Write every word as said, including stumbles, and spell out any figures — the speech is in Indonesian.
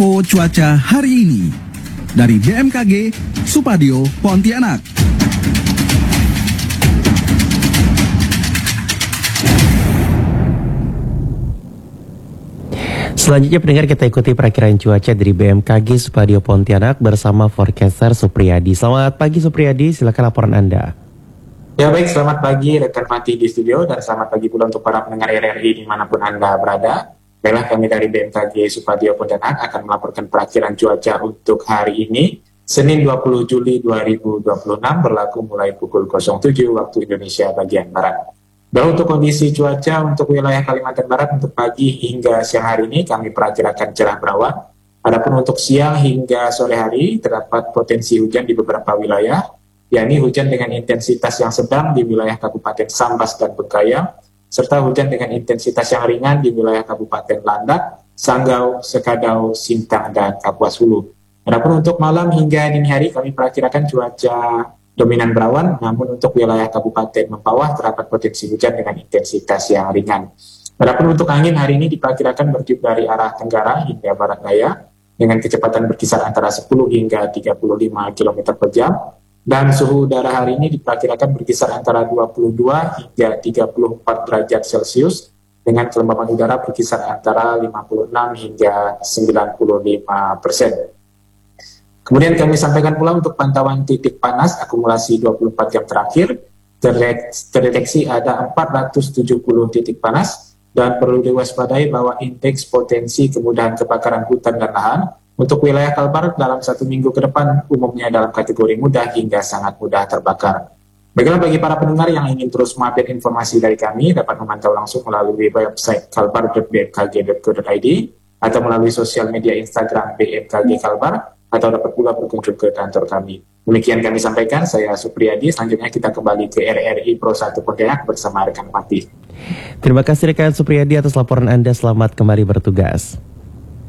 Info cuaca hari ini dari B M K G Supadio Pontianak. Selanjutnya pendengar, kita ikuti perakiran cuaca dari B M K G Supadio Pontianak bersama forecaster Supriyadi. Selamat pagi Supriyadi, silakan laporan Anda. Ya baik, selamat pagi rekan Mati di studio dan selamat pagi pula untuk para pendengar R R I dimanapun Anda berada. Baiklah, kami dari B M K G Supadio Pontianak akan melaporkan perakiran cuaca untuk hari ini, Senin dua puluh Juli dua ribu dua puluh enam, berlaku mulai pukul nol tujuh waktu Indonesia bagian Barat. Dan untuk kondisi cuaca untuk wilayah Kalimantan Barat untuk pagi hingga siang hari ini kami perakirakan cerah berawan. Adapun untuk siang hingga sore hari terdapat potensi hujan di beberapa wilayah, yakni hujan dengan intensitas yang sedang di wilayah Kabupaten Sambas dan Bengkayang, serta hujan dengan intensitas yang ringan di wilayah Kabupaten Landak, Sanggau, Sekadau, Sintang, dan Kapuas Hulu. Adapun untuk malam hingga dini hari kami perakirakan cuaca dominan berawan, namun untuk wilayah Kabupaten Mempawah terdapat potensi hujan dengan intensitas yang ringan. Adapun untuk angin hari ini diperkirakan bertiup dari arah tenggara hingga barat daya dengan kecepatan berkisar antara sepuluh hingga tiga puluh lima kilometer per jam. Dan suhu udara hari ini diperkirakan berkisar antara dua puluh dua hingga tiga puluh empat derajat Celcius dengan kelembapan udara berkisar antara lima puluh enam hingga sembilan puluh lima persen. Kemudian kami sampaikan pula untuk pantauan titik panas akumulasi dua puluh empat jam terakhir, terdeteksi ada empat ratus tujuh puluh titik panas dan perlu diwaspadai bahwa indeks potensi kemudahan kebakaran hutan dan lahan untuk wilayah Kalbar dalam satu minggu ke depan umumnya dalam kategori mudah hingga sangat mudah terbakar. Baiklah, bagi para pendengar yang ingin terus mengupdate informasi dari kami dapat memantau langsung melalui website kalbar dot b m k g dot co dot i d atau melalui sosial media Instagram B M K G Kalbar, atau dapat pula berkunjung ke kantor kami. Demikian kami sampaikan, saya Supriyadi. Selanjutnya kita kembali ke R R I Pro satu Pontianak bersama rekan Fatih. Terima kasih rekan Supriyadi atas laporan Anda, selamat kembali bertugas.